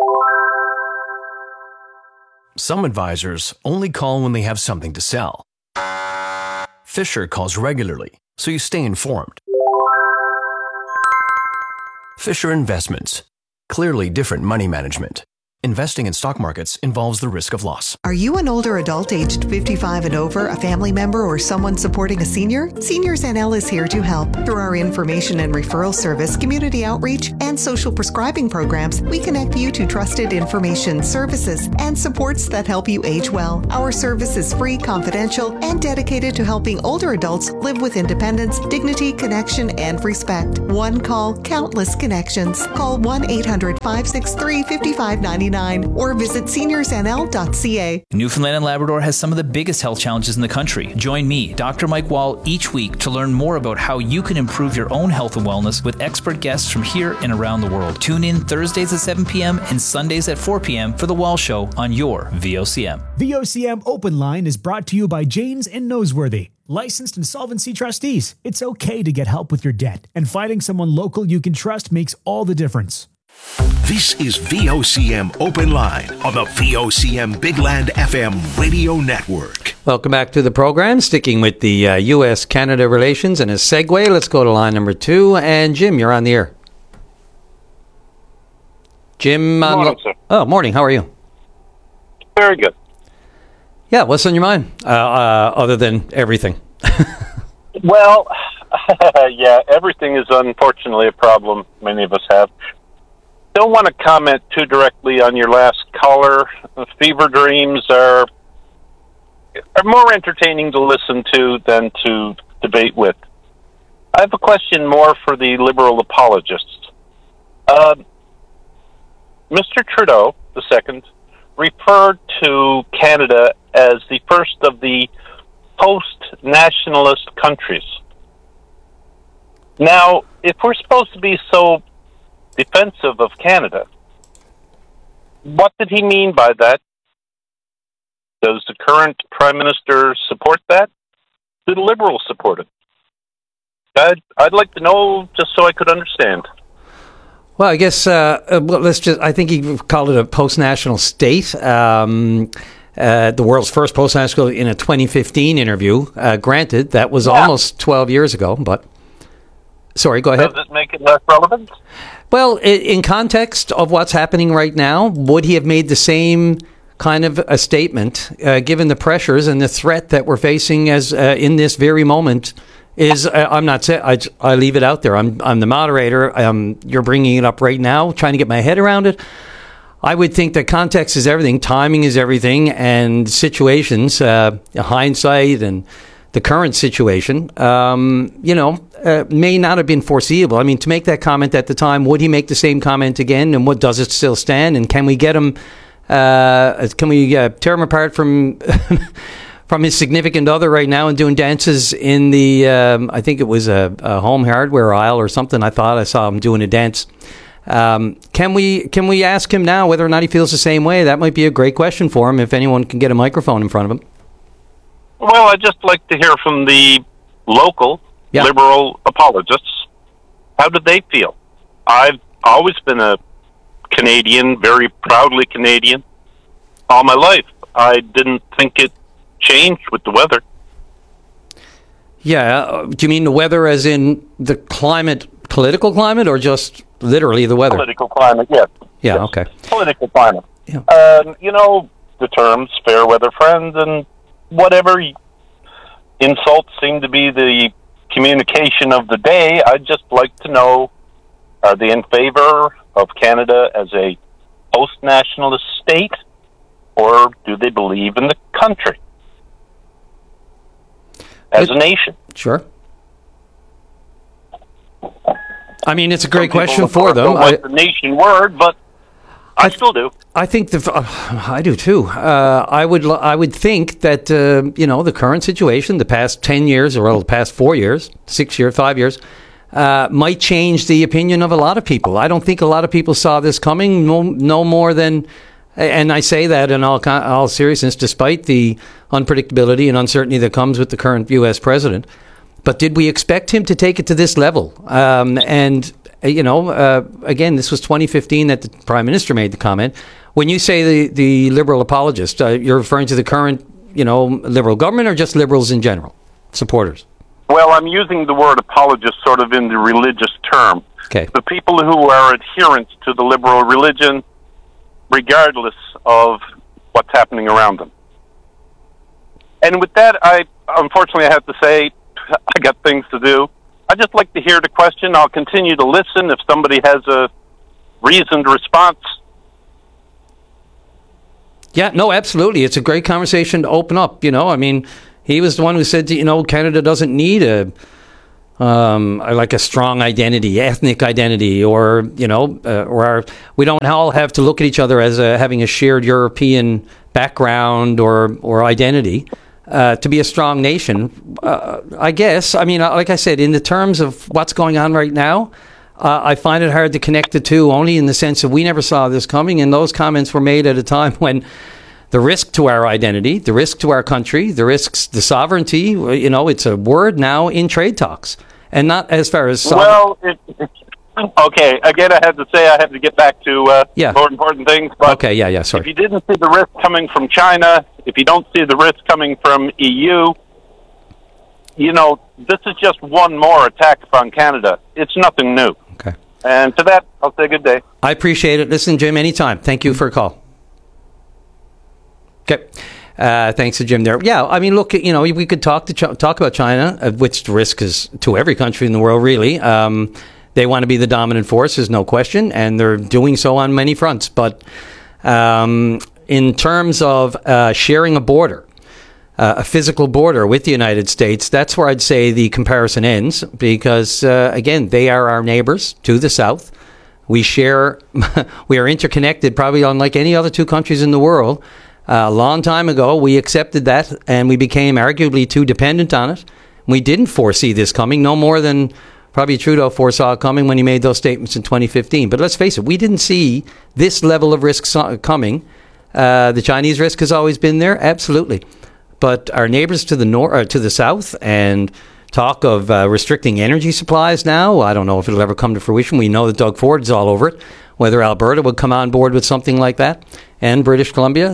Some advisors only call when they have something to sell. Fisher calls regularly, so you stay informed. Fisher Investments. Clearly different money management. Investing in stock markets involves the risk of loss. Are you an older adult aged 55 and over, a family member, or someone supporting a senior? Seniors NL is here to help. Through our information and referral service, community outreach, and social prescribing programs, we connect you to trusted information, services, and supports that help you age well. Our service is free, confidential, and dedicated to helping older adults live with independence, dignity, connection, and respect. One call, countless connections. Call 1-800-563-5599 or visit seniorsnl.ca. Newfoundland and Labrador has some of the biggest health challenges in the country. Join me, Dr. Mike Wall, each week to learn more about how you can improve your own health and wellness with expert guests from here and around the world. Tune in Thursdays at 7 p.m. and Sundays at 4 p.m. for The Wall Show on your VOCM. VOCM Open Line is brought to you by Janes and Noseworthy. Licensed insolvency trustees. It's okay to get help with your debt, and finding someone local you can trust makes all the difference. This is VOCM Open Line on the VOCM Big Land FM radio network. Welcome back to the program. Sticking with the U.S.-Canada relations, and a segue, let's go to line number 2. And Jim, you're on the air. Jim. Morning, sir. Oh, morning. How are you? Very good. Yeah, what's on your mind, other than everything? Well, yeah, everything is unfortunately a problem many of us have. Don't want to comment too directly on your last caller. Fever dreams are more entertaining to listen to than to debate with. I have a question more for the Liberal apologists. Mr. Trudeau II referred to Canada as the first of the post-nationalist countries. Now, if we're supposed to be so defensive of Canada, what did he mean by that? Does the current Prime Minister support that? Do the Liberals support it? I'd like to know just so I could understand. Well, I guess I think he called it a post-national state. The world's first post-national in a 2015 interview. Granted, that was almost 12 years ago, but... Sorry, go ahead. Does it make it less relevant? Well, in context of what's happening right now, would he have made the same kind of a statement, given the pressures and the threat that we're facing as in this very moment? I'm not saying, I leave it out there. I'm the moderator. You're bringing it up right now, trying to get my head around it. I would think that context is everything, timing is everything, and situations, hindsight and the current situation, may not have been foreseeable. I mean, to make that comment at the time, would he make the same comment again? And what does it still stand? And can we get him? Can we tear him apart from from his significant other right now and doing dances in the? I think it was a home hardware aisle or something. I thought I saw him doing a dance. Can we ask him now whether or not he feels the same way? That might be a great question for him if anyone can get a microphone in front of him. Well, I'd just like to hear from the local Liberal apologists. How did they feel? I've always been a Canadian, very proudly Canadian, all my life. I didn't think it changed with the weather. Yeah, do you mean the weather as in the climate, political climate, or just literally the weather? Political climate, yes. Yeah, yes. Okay. Political climate. Yeah. The terms fair weather friends and whatever insults seem to be the communication of the day. I'd just like to know, are they in favor of Canada as a post-nationalist state, or do they believe in the country as a nation? Sure. I mean, it's a great question for them. The nation word, but I still do. I think I do too. I would think that the current situation, the past 10 years or the past 4 years, 6 years, 5 years, might change the opinion of a lot of people. I don't think a lot of people saw this coming. No more than, and I say that in all seriousness, despite the unpredictability and uncertainty that comes with the current U.S. president. But did we expect him to take it to this level? Again, this was 2015 that the Prime Minister made the comment. When you say the Liberal apologist, you're referring to the current, Liberal government or just Liberals in general, supporters? Well, I'm using the word apologist sort of in the religious term. Okay. The people who are adherents to the Liberal religion, regardless of what's happening around them. And with that, unfortunately, I have to say, I got things to do. I'd just like to hear the question. I'll continue to listen if somebody has a reasoned response. Yeah, no, absolutely. It's a great conversation to open up. I mean, he was the one who said, Canada doesn't need a strong identity, ethnic identity, or we don't all have to look at each other as having a shared European background or identity to be a strong nation. I guess, I mean, like I said, in the terms of what's going on right now, I find it hard to connect the two, only in the sense that we never saw this coming, and those comments were made at a time when the risk to our identity, the risk to our country, the risks, the sovereignty, it's a word now in trade talks, and not as far as... Okay, again, I have to say I have to get back to more important things, but okay, sorry. If you didn't see the risk coming from China, if you don't see the risk coming from EU, this is just one more attack upon Canada. It's nothing new. Okay. And to that, I'll say good day. I appreciate it. Listen, Jim, anytime. Thank you for a call. Okay. Thanks to Jim there. Yeah, I mean, look, we could talk about China, which the risk is to every country in the world, really. They want to be the dominant force, there's no question, and they're doing so on many fronts. But in terms of sharing a border, a physical border with the United States, that's where I'd say the comparison ends, because, again, they are our neighbors to the south. We are interconnected, probably unlike any other two countries in the world. A long time ago, we accepted that, and we became arguably too dependent on it. We didn't foresee this coming, no more than probably Trudeau foresaw it coming when he made those statements in 2015. But let's face it, we didn't see this level of risk coming. The Chinese risk has always been there, absolutely. But our neighbors to the north, to the south, and talk of restricting energy supplies now, I don't know if it'll ever come to fruition. We know that Doug Ford is all over it. Whether Alberta would come on board with something like that, and British Columbia,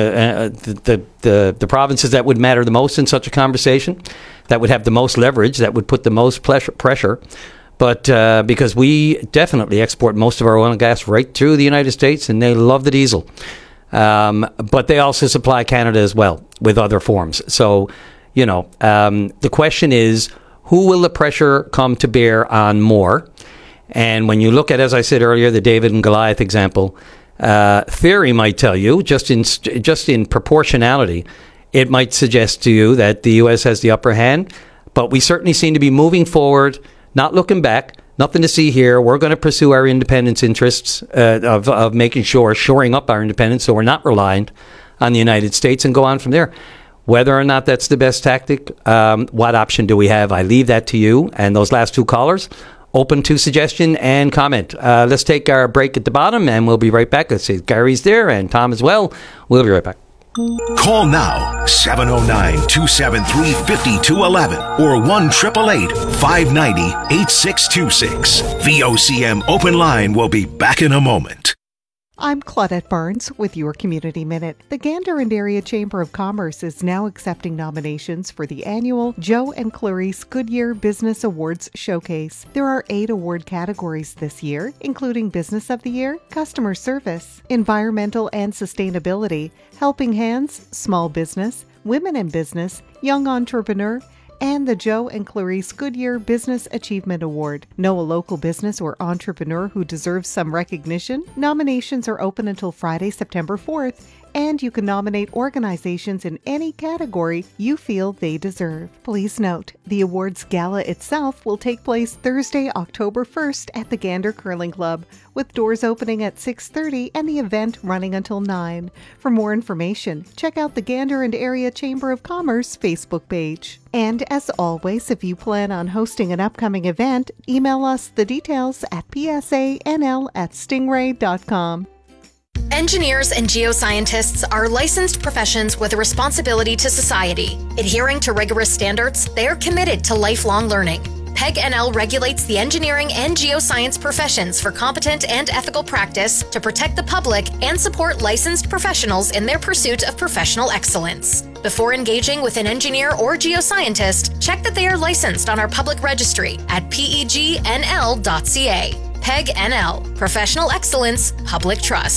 the provinces that would matter the most in such a conversation, that would have the most leverage, that would put the most pressure. But because we definitely export most of our oil and gas right through the United States, and they love the diesel. But they also supply Canada as well with other forms. So, the question is, who will the pressure come to bear on more? And when you look at, as I said earlier, the David and Goliath example, theory might tell you, just in proportionality, it might suggest to you that the U.S. has the upper hand. But we certainly seem to be moving forward, not looking back, nothing to see here. We're going to pursue our independence interests of making sure, shoring up our independence so we're not reliant on the United States, and go on from there. Whether or not that's the best tactic, what option do we have? I leave that to you. And those last two callers, open to suggestion and comment. Let's take our break at the bottom, and we'll be right back. Let's see, Gary's there, and Tom as well. We'll be right back. Call now, 709-273-5211 or 1-888-590-8626. VOCM Open Line will be back in a moment. I'm Claudette Barnes with your Community Minute. The Gander and Area Chamber of Commerce is now accepting nominations for the annual Joe and Clarice Goodyear Business Awards Showcase. There are 8 award categories this year, including Business of the Year, Customer Service, Environmental and Sustainability, Helping Hands, Small Business, Women in Business, Young Entrepreneur, and the Joe and Clarice Goodyear Business Achievement Award. Know a local business or entrepreneur who deserves some recognition? Nominations are open until Friday, September 4th, and you can nominate organizations in any category you feel they deserve. Please note, the awards gala itself will take place Thursday, October 1st at the Gander Curling Club, with doors opening at 6:30 and the event running until 9. For more information, check out the Gander and Area Chamber of Commerce Facebook page. And as always, if you plan on hosting an upcoming event, email us the details at psanl@stingray.com. Engineers and geoscientists are licensed professions with a responsibility to society. Adhering to rigorous standards, they are committed to lifelong learning. PEG NL regulates the engineering and geoscience professions for competent and ethical practice to protect the public and support licensed professionals in their pursuit of professional excellence. Before engaging with an engineer or geoscientist, check that they are licensed on our public registry at pegnl.ca. PEG NL, Professional Excellence, Public Trust.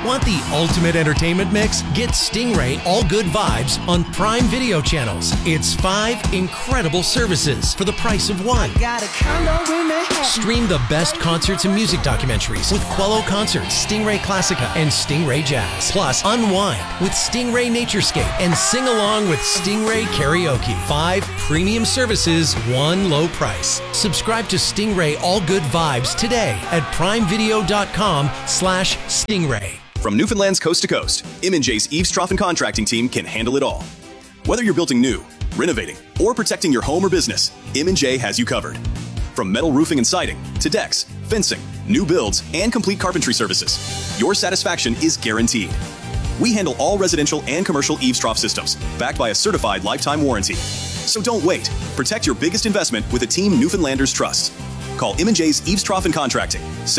Want the ultimate entertainment mix? Get Stingray All Good Vibes on Prime Video channels. It's 5 incredible services for the price of one. Stream the best concerts and music documentaries with Quello Concerts, Stingray Classica, and Stingray Jazz. Plus, unwind with Stingray Naturescape and sing along with Stingray Karaoke. 5 premium services, one low price. Subscribe to Stingray All Good Vibes today at primevideo.com/Stingray. From Newfoundland's coast to coast, M&J's Eaves Trough and Contracting team can handle it all. Whether you're building new, renovating, or protecting your home or business, M&J has you covered. From metal roofing and siding to decks, fencing, new builds, and complete carpentry services, your satisfaction is guaranteed. We handle all residential and commercial eaves trough systems, backed by a certified lifetime warranty. So don't wait. Protect your biggest investment with a team Newfoundlanders trust. Call M&J's Eaves Trough and Contracting,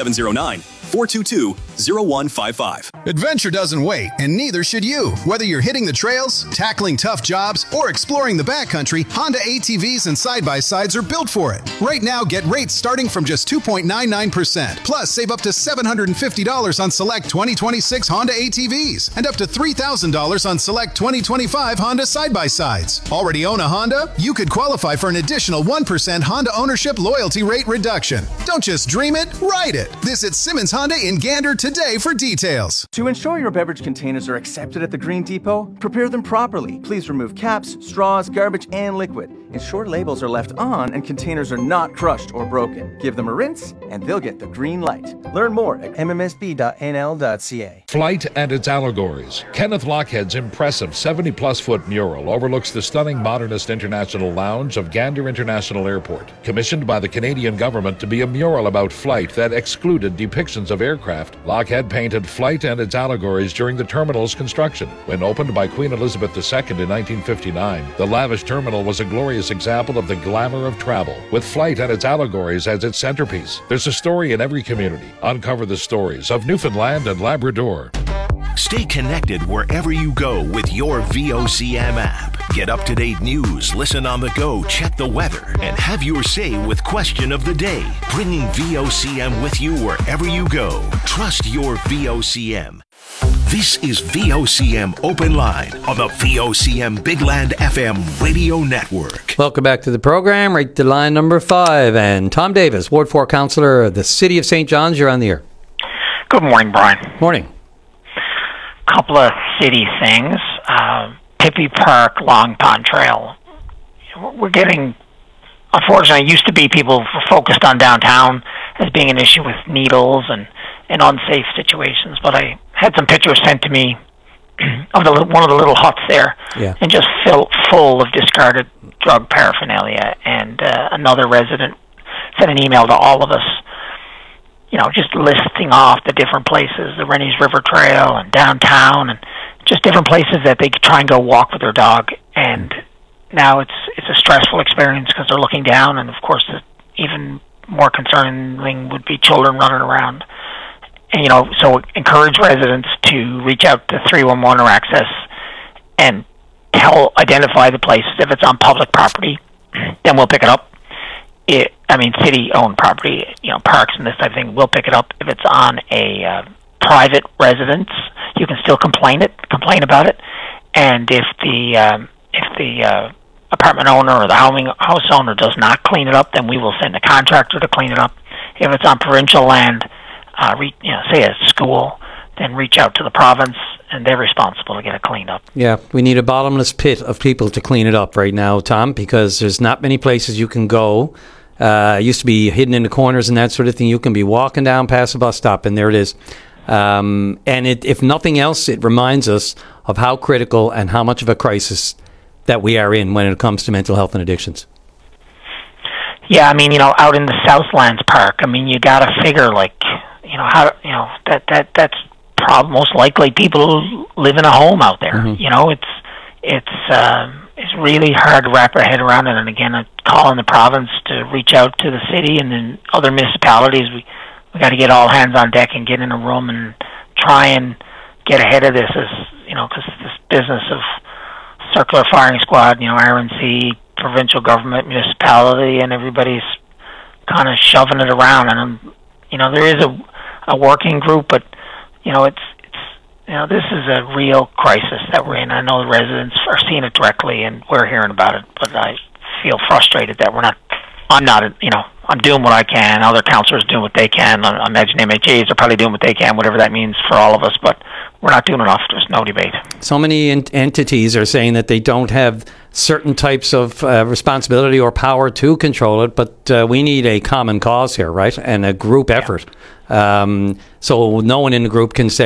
709-422-0155. Adventure doesn't wait, and neither should you. Whether you're hitting the trails, tackling tough jobs, or exploring the backcountry, Honda ATVs and side-by-sides are built for it. Right now, get rates starting from just 2.99%. Plus, save up to $750 on select 2026 Honda ATVs and up to $3,000 on select 2025 Honda side-by-sides. Already own a Honda? You could qualify for an additional 1% Honda ownership loyalty rate reduction. Don't just dream it, ride it. Visit Simmons Honda in Gander today for details. To ensure your beverage containers are accepted at the Green Depot, prepare them properly. Please remove caps, straws, garbage, and liquid. Ensure labels are left on and containers are not crushed or broken. Give them a rinse and they'll get the green light. Learn more at mmsb.nl.ca. Flight and its allegories. Kenneth Lockhead's impressive 70-plus foot mural overlooks the stunning modernist international lounge of Gander International Airport. Commissioned by the Canadian government to be a mural about flight that excluded depictions of aircraft, Lockhead painted flight and its allegories during the terminal's construction. When opened by Queen Elizabeth II in 1959, the lavish terminal was a glorious example of the glamour of travel, with flight and its allegories as its centerpiece. There's a story in every community. Uncover the stories of Newfoundland and Labrador. Stay connected wherever you go with your VOCM app. Get up-to-date news, listen on the go, check the weather, and have your say with Question of the Day. Bringing VOCM with you wherever you go. Trust your VOCM. This is VOCM Open Line on the VOCM Big Land FM radio network. Welcome back to the program. Right to line number 5. And Tom Davis, Ward 4 Councillor of the City of St. John's. You're on the air. Good morning, Brian. Morning. Couple of city things. Pippi Park, Long Pond Trail. We're getting, unfortunately, it used to be people were focused on downtown as being an issue with needles and unsafe situations, but I had some pictures sent to me of one of the little huts there, and just full of discarded drug paraphernalia. And another resident sent an email to all of us, just listing off the different places, the Rennie's River Trail and downtown, and just different places that they could try and go walk with their dog. And now it's a stressful experience because they're looking down, and of course, even more concerning would be children running around. And so encourage residents to reach out to 311 or Access and identify the places. If it's on public property, then we'll pick it up. City-owned property, parks and this type of thing, we'll pick it up. If it's on a private residence, you can still complain about it. And if the apartment owner or the house owner does not clean it up, then we will send a contractor to clean it up. If it's on provincial land, say a school, then reach out to the province, and they're responsible to get it cleaned up. Yeah, we need a bottomless pit of people to clean it up right now, Tom, because there's not many places you can go. It used to be hidden in the corners and that sort of thing. You can be walking down past a bus stop, and there it is. And if nothing else, it reminds us of how critical and how much of a crisis that we are in when it comes to mental health and addictions. Yeah, out in the Southlands Park, you got to figure, that's most likely people who live in a home out there. Mm-hmm. It's really hard to wrap our head around it. And again, I call on the province to reach out to the city and then other municipalities. We got to get all hands on deck and get in a room and try and get ahead of this, because this business of circular firing squad, RNC, provincial government, municipality, and everybody's kind of shoving it around. And there is a working group, but it's This is a real crisis that we're in. I know the residents are seeing it directly, and we're hearing about it. But I feel frustrated that I'm doing what I can. Other councillors are doing what they can. I imagine MHAs are probably doing what they can, whatever that means for all of us. But we're not doing enough. There's no debate. So many entities are saying that they don't have certain types of responsibility or power to control it, but we need a common cause here, right? And a group effort. So no one in the group can say,